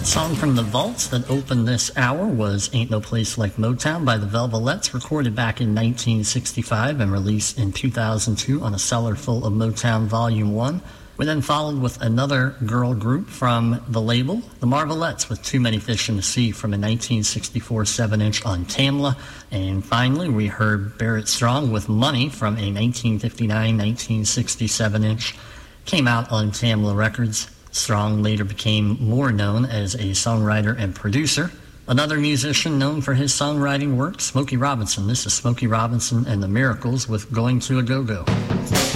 Song from the Vaults that opened this hour was Ain't No Place Like Motown by the Velvelettes, recorded back in 1965 and released in 2002 on a cellar full of Motown Volume 1. We then followed with another girl group from the label, the Marvelettes, with Too Many Fish in the Sea from a 1964 7-inch on Tamla. And finally, we heard Barrett Strong with Money from a 1959-1960 7-inch. Came out on Tamla Records. Strong later became more known as a songwriter and producer. Another musician known for his songwriting work, Smokey Robinson. This is Smokey Robinson and the Miracles with Going to a Go-Go.